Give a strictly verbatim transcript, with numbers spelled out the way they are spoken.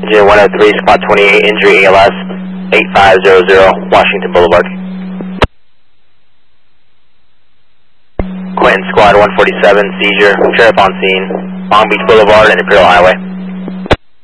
Engineer one oh three, Squad twenty-eight, injury A L S, eight five zero zero, Washington Boulevard. Quentin Squad one forty-seven, seizure, sheriff on scene, Long Beach Boulevard and Imperial Highway.